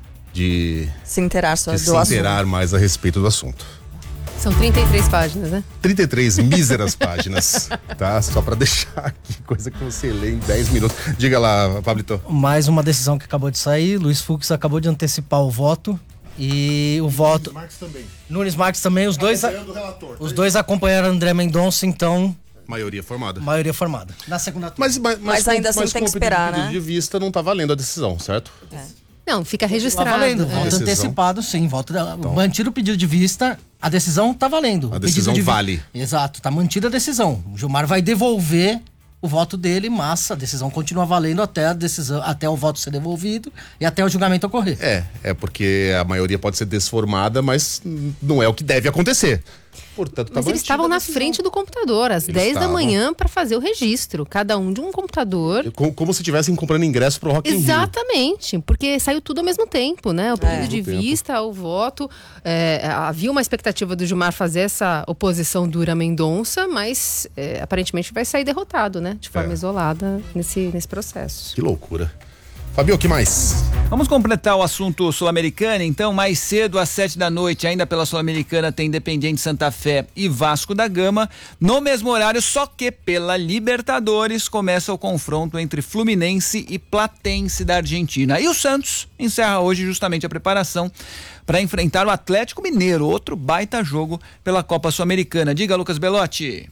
de se inteirar, só de do se inteirar assunto. mais a respeito do assunto. São trinta e três páginas, né? trinta e três míseras páginas, tá? Só pra deixar aqui, coisa que você lê em dez minutos. Diga lá, Pablito. Mais uma decisão que acabou de sair, Luiz Fux acabou de antecipar o voto e o voto... Nunes Marques também. Nunes Marques também, os dois, a... relator, os dois acompanharam André Mendonça, então... Maioria formada. Maioria formada. Na segunda turma. Mas, mas, mas, mas ainda com, assim mas tem que esperar, né? de vista não tá valendo a decisão, certo? É. Não, fica registrado. Tá valendo, é. voto Decisão. antecipado, sim. Voto da... então. Mantido o pedido de vista, a decisão tá valendo. A decisão de... vale. Exato, tá mantida a decisão. O Gilmar vai devolver o voto dele, mas a decisão continua valendo até a decisão, até o voto ser devolvido e até o julgamento ocorrer. É, é porque a maioria pode ser desformada, mas não é o que deve acontecer. Portanto, tá Mas eles estavam na frente do computador, às Eles dez estavam. da manhã, para fazer o registro. Cada um de um computador. Como, como se estivessem comprando ingresso pro Rock in Rio. Exatamente, porque saiu tudo ao mesmo tempo, né? O pedido É. de vista, o voto. É, havia uma expectativa do Gilmar fazer essa oposição dura a Mendonça, mas é, aparentemente vai sair derrotado, né? De forma É. isolada nesse, nesse processo. Que loucura. Fabio, o que mais? Vamos completar o assunto Sul-Americana, então, mais cedo, às sete da noite, ainda pela Sul-Americana, tem Independiente Santa Fé e Vasco da Gama. No mesmo horário, só que pela Libertadores, começa o confronto entre Fluminense e Platense da Argentina. E o Santos encerra hoje justamente a preparação para enfrentar o Atlético Mineiro, outro baita jogo pela Copa Sul-Americana. Diga, Lucas Belotti.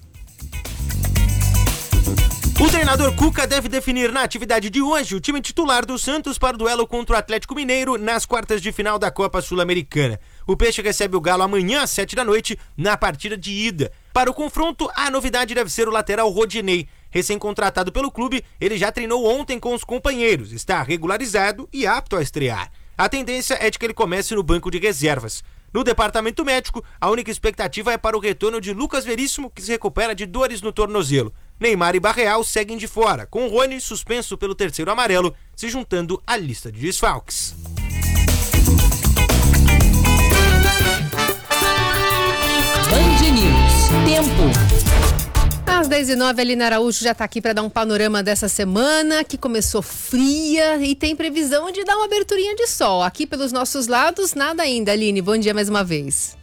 O treinador Cuca deve definir na atividade de hoje o time titular do Santos para o duelo contra o Atlético Mineiro nas quartas de final da Copa Sul-Americana. O Peixe recebe o Galo amanhã às sete da noite na partida de ida. Para o confronto, a novidade deve ser o lateral Rodinei. Recém-contratado pelo clube, ele já treinou ontem com os companheiros, está regularizado e apto a estrear. A tendência é de que ele comece no banco de reservas. No departamento médico, a única expectativa é para o retorno de Lucas Veríssimo, que se recupera de dores no tornozelo. Neymar e Barreal seguem de fora, com Rony suspenso pelo terceiro amarelo, se juntando à lista de desfalques. Band News. Tempo. Às dez e nove, a Aline Araújo já está aqui para dar um panorama dessa semana, que começou fria e tem previsão de dar uma aberturinha de sol. Aqui pelos nossos lados, nada ainda. Aline, bom dia mais uma vez.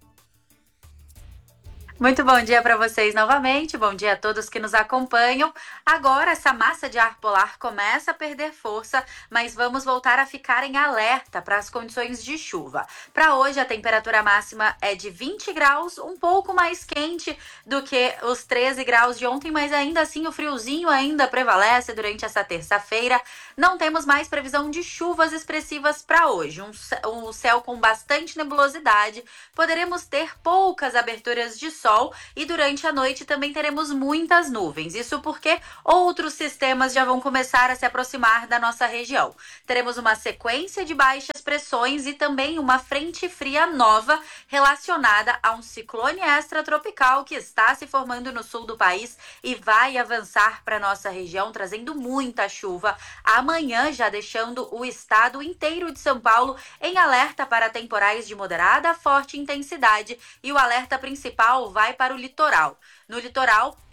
Muito bom dia para vocês novamente, bom dia a todos que nos acompanham. Agora essa massa de ar polar começa a perder força, mas vamos voltar a ficar em alerta para as condições de chuva. Para hoje a temperatura máxima é de vinte graus, um pouco mais quente do que os treze graus de ontem, mas ainda assim o friozinho ainda prevalece durante essa terça-feira. Não temos mais previsão de chuvas expressivas para hoje, um, um céu com bastante nebulosidade, poderemos ter poucas aberturas de sol. Sol e durante a noite também teremos muitas nuvens. Isso porque outros sistemas já vão começar a se aproximar da nossa região. Teremos uma sequência de baixas pressões e também uma frente fria nova relacionada a um ciclone extratropical que está se formando no sul do país e vai avançar para nossa região, trazendo muita chuva. Amanhã, já deixando o estado inteiro de São Paulo em alerta para temporais de moderada a forte intensidade, e o alerta principal vai para o litoral. No litoral,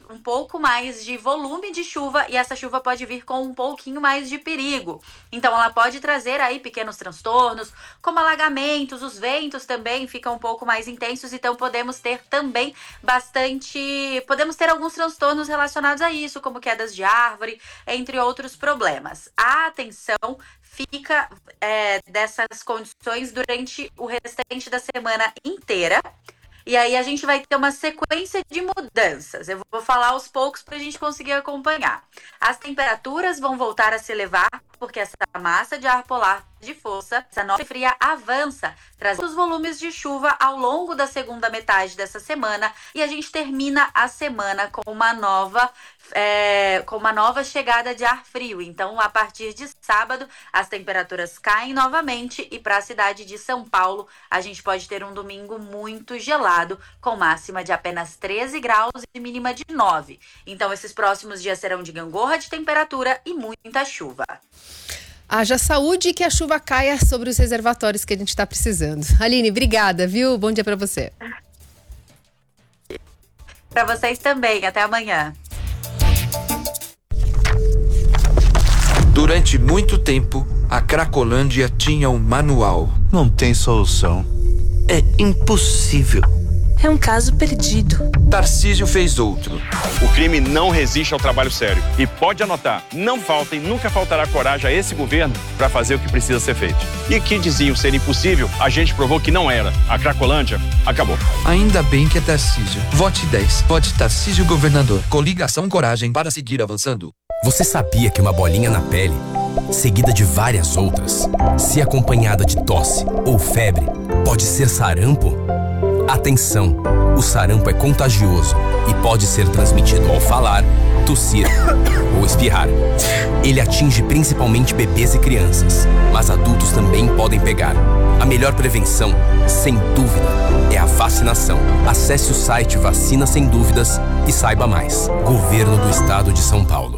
um pouco mais de volume de chuva e essa chuva pode vir com um pouquinho mais de perigo. Então ela pode trazer aí pequenos transtornos, como alagamentos, os ventos também ficam um pouco mais intensos, então podemos ter também bastante, podemos ter alguns transtornos relacionados a isso, como quedas de árvore, entre outros problemas. A atenção fica é, dessas condições durante o restante da semana inteira. E aí a gente vai ter uma sequência de mudanças. Eu vou falar aos poucos para a gente conseguir acompanhar. As temperaturas vão voltar a se elevar, porque essa massa de ar polar de força, essa nova fria avança, trazendo os volumes de chuva ao longo da segunda metade dessa semana. E a gente termina a semana com uma nova, é, com uma nova chegada de ar frio. Então, a partir de sábado, as temperaturas caem novamente e para a cidade de São Paulo, a gente pode ter um domingo muito gelado, com máxima de apenas treze graus e mínima de nove. Então, esses próximos dias serão de gangorra de temperatura e muita chuva. Haja saúde e que a chuva caia sobre os reservatórios que a gente está precisando. Aline, obrigada, viu? Bom dia para você. Para vocês também. Até amanhã. Durante muito tempo, a Cracolândia tinha um manual. Não tem solução. É impossível. É um caso perdido. Tarcísio fez outro. O crime não resiste ao trabalho sério. E pode anotar, não falta e nunca faltará coragem a esse governo para fazer o que precisa ser feito. E que diziam ser impossível, a gente provou que não era. A Cracolândia acabou. Ainda bem que é Tarcísio. Vote dez. Vote Tarcísio Governador. Coligação Coragem para seguir avançando. Você sabia que uma bolinha na pele, seguida de várias outras, se acompanhada de tosse ou febre, pode ser sarampo? Atenção! O sarampo é contagioso e pode ser transmitido ao falar, tossir ou espirrar. Ele atinge principalmente bebês e crianças, mas adultos também podem pegar. A melhor prevenção, sem dúvida, é a vacinação. Acesse o site Vacina Sem Dúvidas e saiba mais. Governo do Estado de São Paulo.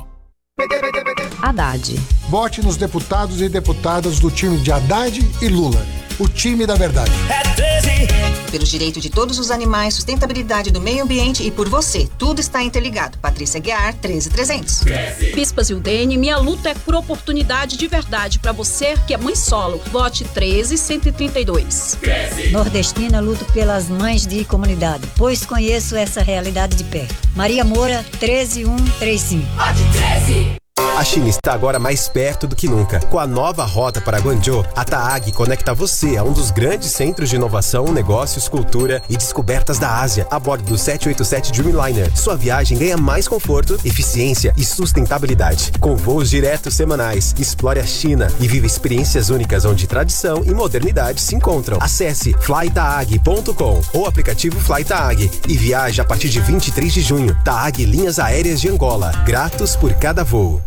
Haddad. Vote nos deputados e deputadas do time de Haddad e Lula. O time da verdade. É treze. Pelo direito de todos os animais, sustentabilidade do meio ambiente e por você. Tudo está interligado. Patrícia Guiar, treze trezentos. Pispas e U D N, minha luta é por oportunidade de verdade para você que é mãe solo. Vote treze cento e trinta e dois. Nordestina, luto pelas mães de comunidade, pois conheço essa realidade de perto. Maria Moura, treze mil cento e trinta e cinco. Vote treze. A China está agora mais perto do que nunca. Com a nova rota para Guangzhou, a TAAG conecta você a um dos grandes centros de inovação, negócios, cultura e descobertas da Ásia, a bordo do sete oito sete Dreamliner. Sua viagem ganha mais conforto, eficiência e sustentabilidade. Com voos diretos semanais, explore a China e viva experiências únicas onde tradição e modernidade se encontram. Acesse fly taag ponto com ou aplicativo FlyTaag e viaje a partir de vinte e três de junho. TAAG Linhas Aéreas de Angola. Gratos por cada voo.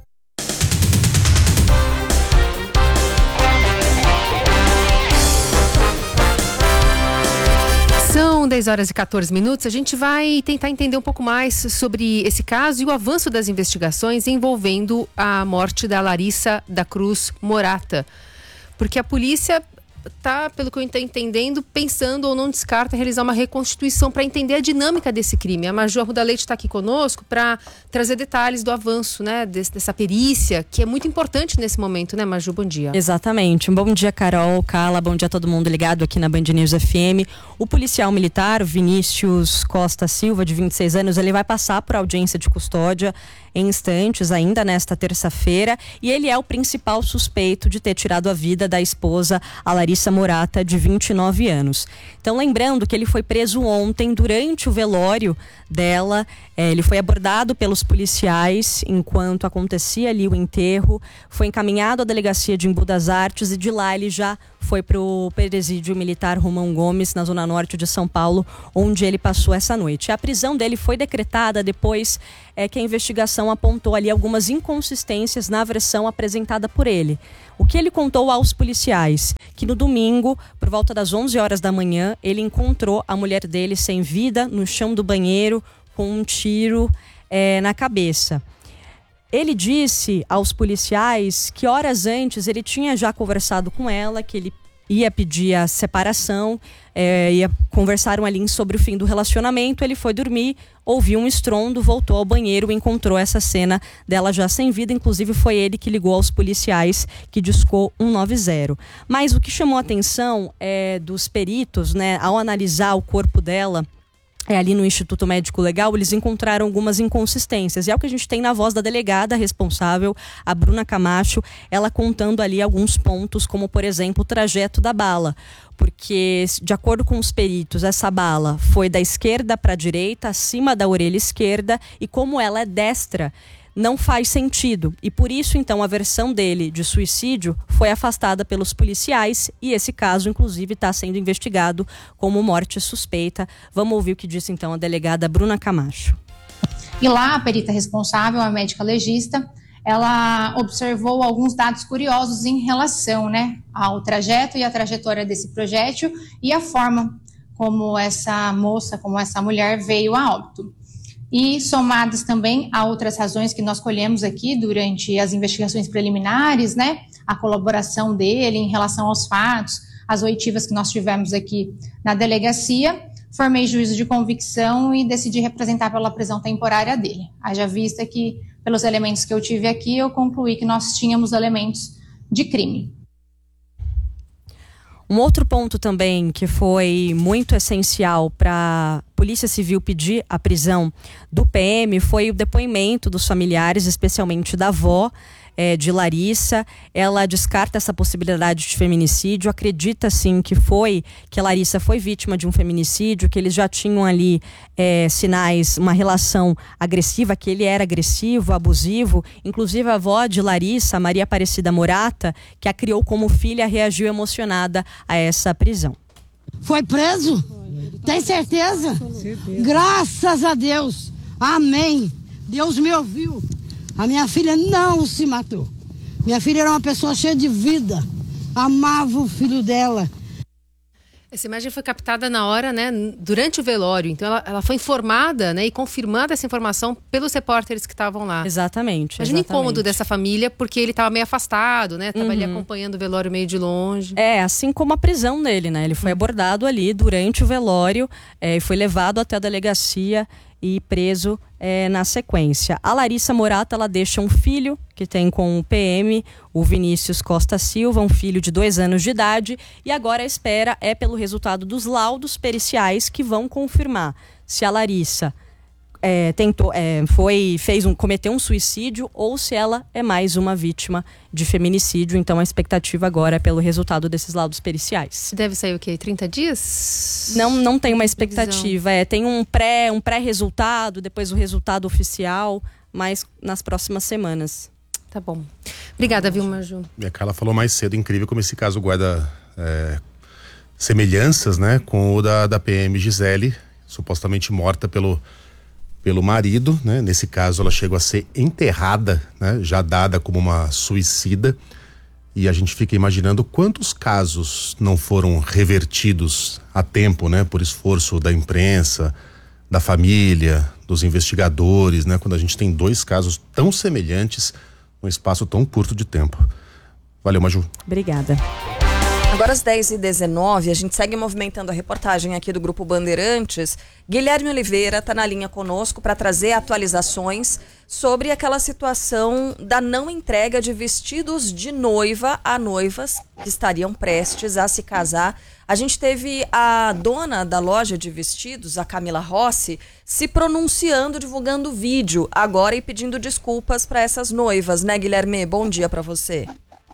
São dez horas e quatorze minutos. A gente vai tentar entender um pouco mais sobre esse caso e o avanço das investigações envolvendo a morte da Larissa da Cruz Morata. Porque a polícia está, pelo que eu estou entendendo, pensando ou não descarta realizar uma reconstituição para entender a dinâmica desse crime. A Maju Arruda Leite está aqui conosco para trazer detalhes do avanço, né, desse, dessa perícia, que é muito importante nesse momento, né, Maju? Bom dia. Exatamente. Um bom dia, Carol, Carla, bom dia a todo mundo ligado aqui na Band News F M. O policial militar Vinícius Costa Silva, de vinte e seis anos, ele vai passar por audiência de custódia em instantes, ainda nesta terça-feira, e ele é o principal suspeito de ter tirado a vida da esposa, a Larissa Morata, de vinte e nove anos. Então, lembrando que ele foi preso ontem durante o velório dela, é, ele foi abordado pelos policiais enquanto acontecia ali o enterro, foi encaminhado à delegacia de Embu das Artes e de lá ele já foi para o presídio militar Romão Gomes, na zona norte de São Paulo, onde ele passou essa noite. A prisão dele foi decretada depois é, que a investigação apontou ali algumas inconsistências na versão apresentada por ele. O que ele contou aos policiais? Que no domingo, por volta das onze horas da manhã, ele encontrou a mulher dele sem vida no chão do banheiro com um tiro é, na cabeça. Ele disse aos policiais que horas antes ele tinha já conversado com ela, que ele ia pedir a separação, é, ia, conversaram ali sobre o fim do relacionamento, ele foi dormir, ouviu um estrondo, voltou ao banheiro e encontrou essa cena dela já sem vida, inclusive foi ele que ligou aos policiais que discou um nove zero. Mas o que chamou a atenção é dos peritos, né, ao analisar o corpo dela, É, ali no Instituto Médico Legal, eles encontraram algumas inconsistências. E é o que a gente tem na voz da delegada responsável, a Bruna Camacho, ela contando ali alguns pontos, como, por exemplo, o trajeto da bala. Porque, de acordo com os peritos, essa bala foi da esquerda para a direita, acima da orelha esquerda, e como ela é destra, não faz sentido. E por isso, então, a versão dele de suicídio foi afastada pelos policiais e esse caso, inclusive, está sendo investigado como morte suspeita. Vamos ouvir o que disse, então, a delegada Bruna Camacho. E lá, a perita responsável, a médica legista, ela observou alguns dados curiosos em relação, né, ao trajeto e a trajetória desse projétil e a forma como essa moça, como essa mulher veio a óbito. E somadas também a outras razões que nós colhemos aqui durante as investigações preliminares, né? A colaboração dele em relação aos fatos, as oitivas que nós tivemos aqui na delegacia, formei juízo de convicção e decidi representar pela prisão temporária dele. Haja vista que, pelos elementos que eu tive aqui, eu concluí que nós tínhamos elementos de crime. Um outro ponto também que foi muito essencial para a Polícia Civil pedir a prisão do P M foi o depoimento dos familiares, especialmente da avó é, de Larissa. Ela descarta essa possibilidade de feminicídio, acredita sim que foi, que a Larissa foi vítima de um feminicídio, que eles já tinham ali é, sinais, uma relação agressiva, que ele era agressivo, abusivo. Inclusive a avó de Larissa, Maria Aparecida Morata, que a criou como filha, reagiu emocionada a essa prisão. Foi preso? Tem certeza? certeza? Graças a Deus. Amém. Deus me ouviu. A minha filha não se matou. Minha filha era uma pessoa cheia de vida. Amava o filho dela. Essa imagem foi captada na hora, né, durante o velório. Então ela, ela foi informada, né, e confirmada essa informação pelos repórteres que estavam lá. Exatamente. Imagina o exatamente. incômodo dessa família, porque ele estava meio afastado, né? Estava uhum. ali acompanhando o velório meio de longe. É, assim como a prisão dele, né? Ele foi abordado ali durante o velório, é, foi levado até a delegacia e preso é, na sequência. A Larissa Morata, ela deixa um filho que tem com o P M, o Vinícius Costa Silva, um filho de dois anos de idade, e agora a espera é pelo resultado dos laudos periciais que vão confirmar se a Larissa é, tentou, é, foi, fez um, cometeu um suicídio ou se ela é mais uma vítima de feminicídio. Então a expectativa agora é pelo resultado desses laudos periciais. Deve sair o quê? trinta dias? Não, não tem uma expectativa. É, tem um pré, um pré-resultado, depois o resultado oficial, mas nas próximas semanas. Tá bom. Obrigada, Vilma Ju. E a Carla falou mais cedo, incrível como esse caso guarda é, semelhanças, né, com o da, da P M Gisele, supostamente morta pelo pelo marido, né? Nesse caso ela chegou a ser enterrada, né? Já dada como uma suicida, e a gente fica imaginando quantos casos não foram revertidos a tempo, né? Por esforço da imprensa, da família, dos investigadores, né? Quando a gente tem dois casos tão semelhantes num espaço tão curto de tempo. Valeu, Maju. Obrigada. Agora às dez e dezenove, a gente segue movimentando a reportagem aqui do Grupo Bandeirantes. Guilherme Oliveira está na linha conosco para trazer atualizações sobre aquela situação da não entrega de vestidos de noiva a noivas que estariam prestes a se casar. A gente teve a dona da loja de vestidos, a Camila Rossi, se pronunciando, divulgando vídeo agora e pedindo desculpas para essas noivas, né, Guilherme? Bom dia para você.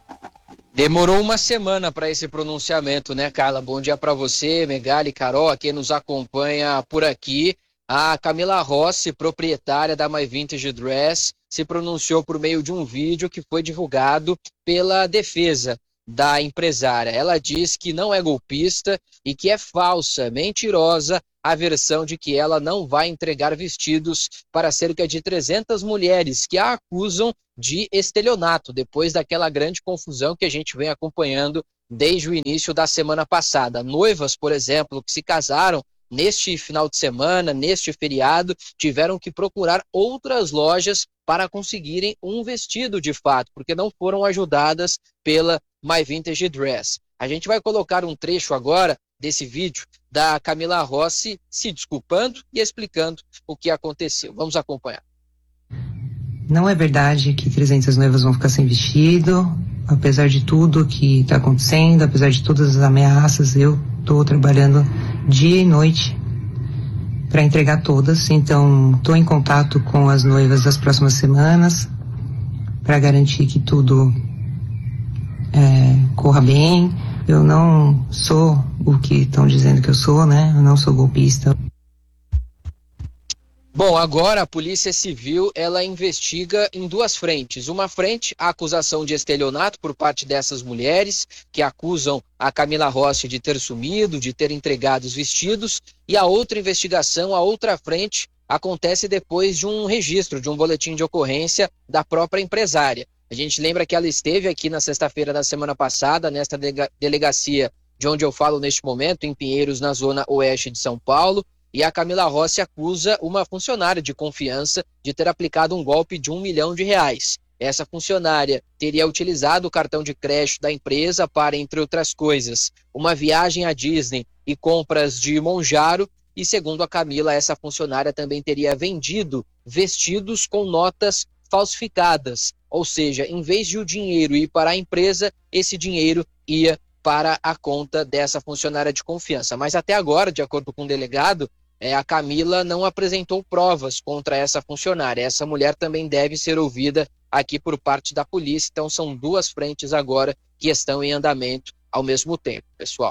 Demorou uma semana para esse pronunciamento, né, Carla? Bom dia para você, Megali, Carol, quem nos acompanha por aqui. A Camila Rossi, proprietária da My Vintage Dress, se pronunciou por meio de um vídeo que foi divulgado pela defesa da empresária. Ela diz que não é golpista e que é falsa, mentirosa, a versão de que ela não vai entregar vestidos para cerca de trezentas mulheres que a acusam de estelionato, depois daquela grande confusão que a gente vem acompanhando desde o início da semana passada. Noivas, por exemplo, que se casaram neste final de semana, neste feriado, tiveram que procurar outras lojas para conseguirem um vestido de fato, porque não foram ajudadas pela My Vintage Dress. A gente vai colocar um trecho agora desse vídeo da Camila Rossi se desculpando e explicando o que aconteceu. Vamos acompanhar. Não é verdade que trezentas noivas vão ficar sem vestido. Apesar de tudo que está acontecendo, apesar de todas as ameaças, eu estou trabalhando dia e noite para entregar todas. Então, estou em contato com as noivas das próximas semanas para garantir que tudo é, corra bem. Eu não sou o que estão dizendo que eu sou, né? Eu não sou golpista. Bom, agora a Polícia Civil, ela investiga em duas frentes. Uma frente, a acusação de estelionato por parte dessas mulheres, que acusam a Camila Rossi de ter sumido, de ter entregado os vestidos. E a outra investigação, a outra frente, acontece depois de um registro, de um boletim de ocorrência da própria empresária. A gente lembra que ela esteve aqui na sexta-feira da semana passada, nesta delegacia de onde eu falo neste momento, em Pinheiros, na zona oeste de São Paulo. E a Camila Rossi acusa uma funcionária de confiança de ter aplicado um golpe de um milhão de reais. Essa funcionária teria utilizado o cartão de crédito da empresa para, entre outras coisas, uma viagem à Disney e compras de Monjaro. E segundo a Camila, essa funcionária também teria vendido vestidos com notas falsificadas. Ou seja, em vez de o dinheiro ir para a empresa, esse dinheiro ia para a conta dessa funcionária de confiança. Mas até agora, de acordo com o delegado, é, a Camila não apresentou provas contra essa funcionária. Essa mulher também deve ser ouvida aqui por parte da polícia. Então são duas frentes agora que estão em andamento ao mesmo tempo, pessoal.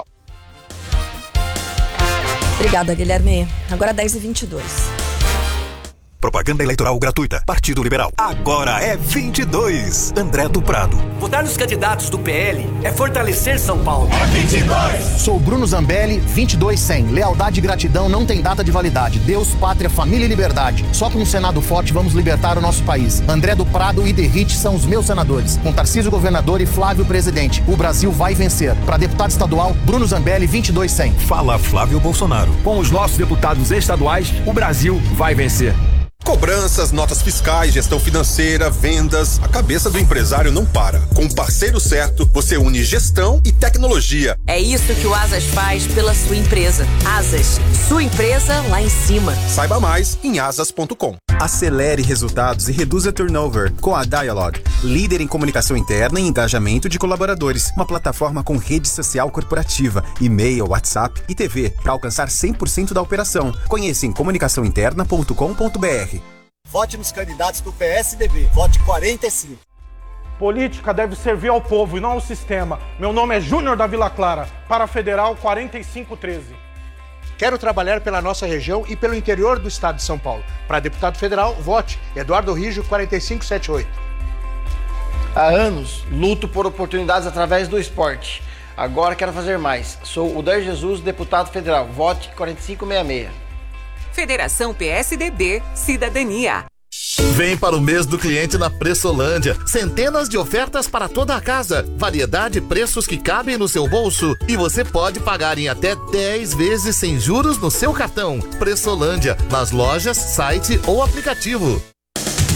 Obrigada, Guilherme. Agora dez e vinte e dois. Propaganda eleitoral gratuita. Partido Liberal. Agora é vinte e dois. André do Prado. Votar nos candidatos do P L é fortalecer São Paulo. É vinte e dois. Sou Bruno Zambelli, vinte e dois cem. Lealdade e gratidão não tem data de validade. Deus, pátria, família e liberdade. Só com um Senado forte vamos libertar o nosso país. André do Prado e Derrite são os meus senadores. Com Tarcísio governador e Flávio presidente. O Brasil vai vencer. Para deputado estadual, Bruno Zambelli, vinte e dois cem. Fala Flávio Bolsonaro. Com os nossos deputados estaduais, o Brasil vai vencer. Cobranças, notas fiscais, gestão financeira, vendas. A cabeça do empresário não para. Com o parceiro certo, você une gestão e tecnologia. É isso que o Asas faz pela sua empresa. Asas, sua empresa lá em cima. Saiba mais em asas ponto com. Acelere resultados e reduza turnover com a Dialog, líder em comunicação interna e engajamento de colaboradores. Uma plataforma com rede social corporativa, e-mail, WhatsApp e T V para alcançar cem por cento da operação. Conheça em comunicação interna ponto com ponto b r. Vote nos candidatos do P S D B. Vote quarenta e cinco. Política deve servir ao povo e não ao sistema. Meu nome é Júnior da Vila Clara. Para a Federal quarenta e cinco treze. Quero trabalhar pela nossa região e pelo interior do estado de São Paulo. Para deputado federal, vote Eduardo Rijo, quarenta e cinco setenta e oito. Há anos, luto por oportunidades através do esporte. Agora quero fazer mais. Sou o Dair Jesus, deputado federal. Vote quarenta e cinco sessenta e seis. Federação P S D B Cidadania. Vem para o mês do cliente na Pressolândia. Centenas de ofertas para toda a casa. Variedade e preços que cabem no seu bolso. E você pode pagar em até dez vezes sem juros no seu cartão. Pressolândia, nas lojas, site ou aplicativo.